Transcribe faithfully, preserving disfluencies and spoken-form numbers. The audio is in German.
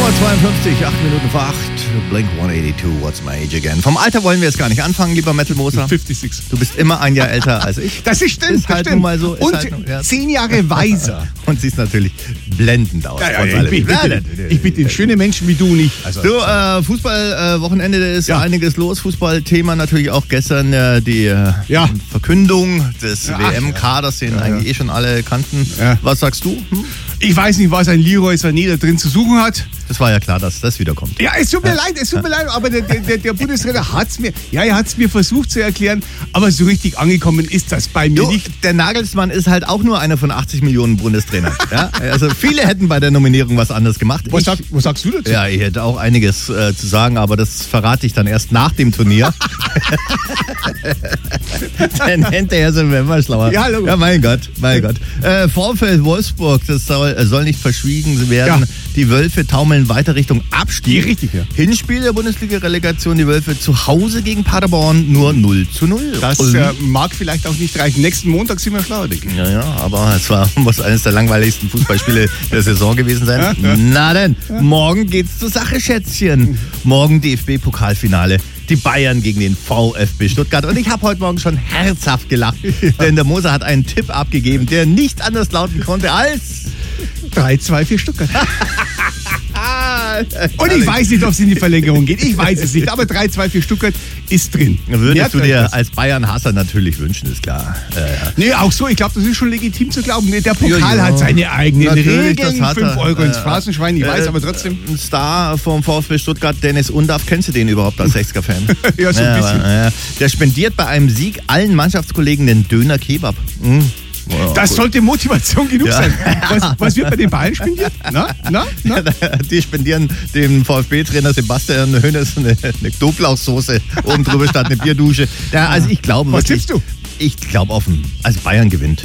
Uhr zweiundfünfzig, acht Minuten vor acht. Blink hundertzweiundachtzig, What's My Age Again. Vom Alter wollen wir jetzt gar nicht anfangen, lieber Metal Moser. fünfundsechzig. Du bist immer ein Jahr älter als ich. Das ist stimmt, ist halt das stimmt. nun mal so. Ist Und halt, ja. zehn Jahre weiser. Und siehst natürlich blendend aus. Ja, ja, ich, bin, ich, bin, ich bin den schönen Menschen wie du nicht. Also, du, äh, Fußball-Wochenende äh, ist ja. einiges los. Fußballthema natürlich auch gestern äh, die äh, ja. Verkündung des ja, W M-Kaders, den ja, eigentlich ja. eh schon alle kannten. Ja. Was sagst du? Hm? Ich weiß nicht, was ein Leroy Sané da drin zu suchen hat. Das war ja klar, dass das wiederkommt. Ja, es tut mir leid, es tut mir leid, aber der, der, der Bundestrainer hat es mir, ja, er hat es mir versucht zu erklären, aber so richtig angekommen ist das bei mir du, nicht. Der Nagelsmann ist halt auch nur einer von achtzig Millionen Bundestrainern. Ja? Also viele hätten bei der Nominierung was anderes gemacht. Was, Ich, sag, was sagst du dazu? Ja, ich hätte auch einiges äh, zu sagen, aber das verrate ich dann erst nach dem Turnier. Dann hinterher sind wir immer schlauer. Ja, hallo. Ja, mein Gott, mein Gott. Äh, Vorfeld Wolfsburg, das soll, soll nicht verschwiegen werden. Ja. Die Wölfe taumeln weiter Richtung Abstieg. Richtig, ja. Hinspiel der Bundesliga-Relegation, die Wölfe zu Hause gegen Paderborn nur null zu null. Das Und, äh, mag vielleicht auch nicht reichen. Nächsten Montag sind wir schlauer, denke ich. ja, ja, aber es war, muss eines der langweiligsten Fußballspiele der Saison gewesen sein. Ja, ja. Na denn, morgen geht's zur Sache, Schätzchen. Morgen D F B-Pokalfinale. Die Bayern gegen den VfB Stuttgart. Und ich habe heute Morgen schon herzhaft gelacht, Ja. denn der Moser hat einen Tipp abgegeben, der nicht anders lauten konnte als... drei zwei für Stuttgart. Und ich weiß nicht, ob es in die Verlängerung geht. Ich weiß es nicht. Aber drei zwei für Stuttgart ist drin. Würdest Merkt du euch dir das. als Bayern-Hasser natürlich wünschen, ist klar. Äh, ja. Nee, auch so. Ich glaube, das ist schon legitim zu glauben. Der Pokal Ja, ja. hat seine eigenen Natürlich, das Regeln. hat fünf er. Euro ins Äh, Phrasenschwein. Ich weiß, äh, aber trotzdem. Ein Star vom VfB Stuttgart, Dennis Undaff. Kennst du den überhaupt als sechziger-Fan? Ja, so ein bisschen. Aber, äh, der spendiert bei einem Sieg allen Mannschaftskollegen den Döner-Kebab. Mhm. Wow, Das gut. sollte Motivation genug Ja. sein. Was, was wird bei den Bayern spendiert? Na, na, na? Die spendieren dem VfB-Trainer Sebastian Hoeneß eine, eine Knoblauchsoße oben drüber statt eine Bierdusche. Ja, also ich glaube Was wirklich, tippst du? Ich glaube offen, also Bayern gewinnt.